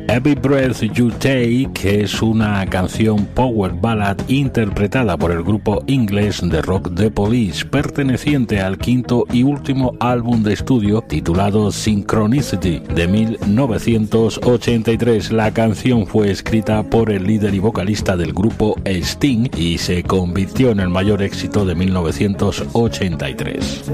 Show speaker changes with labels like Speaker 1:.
Speaker 1: Every Breath You Take es una canción power ballad interpretada por el grupo inglés de rock The Police, perteneciente al quinto y último álbum de estudio titulado Synchronicity de 1983. La canción fue escrita por el líder y vocalista del grupo Sting y se convirtió en el mayor éxito de 1983.